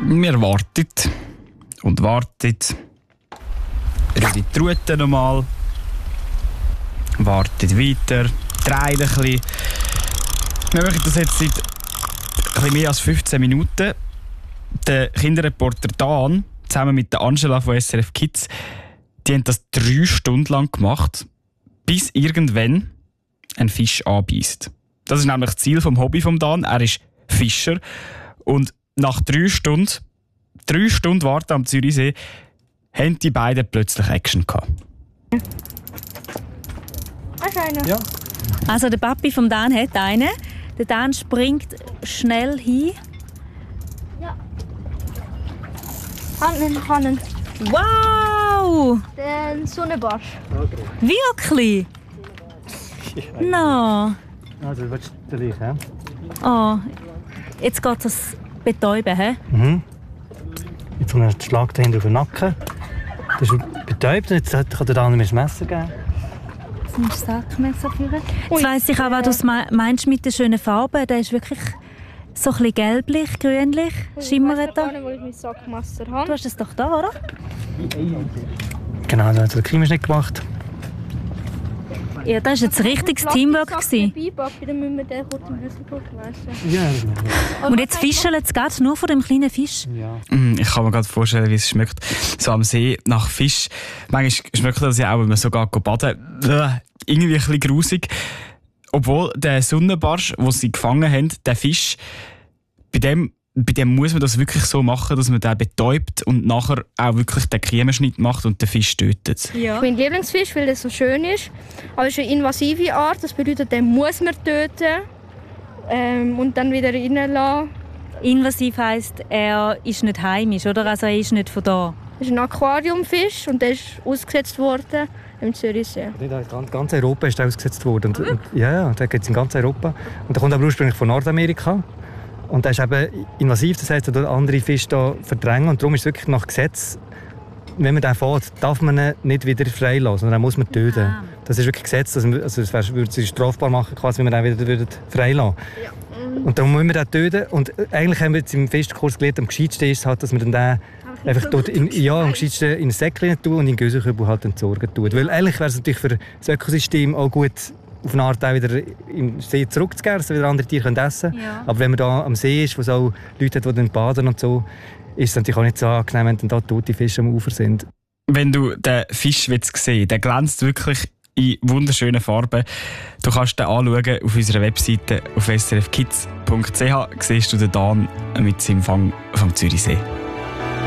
Wir warten und warten. Rühren die Rute nochmal. Wartet weiter. Drehen ein bisschen. Wir machen das jetzt seit ein bisschen mehr als 15 Minuten. Der Kinderreporter Dan, zusammen mit der Angela von SRF Kids, die haben das 3 Stunden lang gemacht, bis irgendwann ein Fisch anbeißt. Das ist nämlich das Ziel vom Hobby von Dan. Er ist Fischer. Und nach 3 Stunden Warten am Zürichsee, haben die beiden plötzlich Action gehabt. Hast du einen? Ja. Also der Papi vom Dan hat einen. Der Dan springt schnell hin. Ja. Kann. Wow! Den Sonnenbarsch. Okay. Wirklich? No. Also, willst du den gleich, Oh, jetzt geht das betäuben, hä? Mhm. Jetzt kommt ein Schlag dahinter auf den Nacken. Das ist betäubt, jetzt kann der Dan mir das Messer geben. Jetzt nimmst du das Sackmesser führen. Jetzt weiss ich auch, was du meinst mit den schönen Farben. Der ist wirklich so ein bisschen gelblich, grünlich, schimmert da. Ich weiß nicht, wo ich mein Sackmesser habe. Du hast es doch da, oder? Genau, da hat der Krimischnitt gemacht. Ja, das war jetzt ein richtiges Teamwork. Dann müssen wir den kurz im Büssel gucken. Ja. Und jetzt fischen sie gerade nur von dem kleinen Fisch. Ja. Ich kann mir gerade vorstellen, wie es schmeckt. So am See nach Fisch. Manchmal schmeckt das ja auch, wenn man sogar baden geht. Irgendwie ein bisschen grusig. Obwohl der Sonnenbarsch, den sie gefangen haben, der Fisch, bei dem muss man das wirklich so machen, dass man den betäubt und nachher auch wirklich den Kiemenschnitt macht und den Fisch tötet. Ja. Mein Lieblingsfisch, weil er so schön ist. Aber es ist eine invasive Art, das bedeutet, den muss man töten und dann wieder reinlassen. Invasiv heisst, er ist nicht heimisch, oder? Also er ist nicht von da. Das ist ein Aquariumfisch und der ist ausgesetzt worden im Zürichsee. In ganz Europa ist der ausgesetzt worden. Und, ja, der gibt es in ganz Europa. Und der kommt aber ursprünglich von Nordamerika. Und der ist eben invasiv, das heisst, er tut andere Fische da verdrängen. Und darum ist es wirklich nach Gesetz, wenn man den fährt, darf man ihn nicht wieder freilassen, sondern den muss man töten. Ah. Das ist wirklich Gesetz, das würde es strafbar machen, quasi, wenn man den wieder freilassen würde. Und darum müssen wir den töten. Und eigentlich haben wir jetzt im Festkurs gelernt, am gescheitsten ist halt, dass man den einfach dort am gescheitsten in ein Säckchen tun und in den Gösenkübel halt entsorgen tut. Weil eigentlich wäre es natürlich für das Ökosystem auch gut, auf eine Art auch wieder im See zurückzugehen, dass wieder andere Tiere essen können. Ja. Aber wenn man da am See ist, wo es auch Leute hat, die dann baden und so, ist es natürlich auch nicht so angenehm, wenn dann da tote Fische am Ufer sind. Wenn du den Fisch sehen willst, der glänzt wirklich in wunderschönen Farben. Du kannst den anschauen auf unserer Webseite auf srfkids.ch. Siehst du den Dan mit seinem Fang vom Zürichsee.